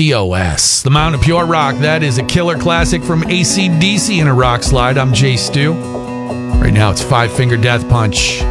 TOS. The Mountain of Pure Rock. That is a killer classic from AC/DC in a rock slide. I'm Jay Stu. Right now it's Five Finger Death Punch.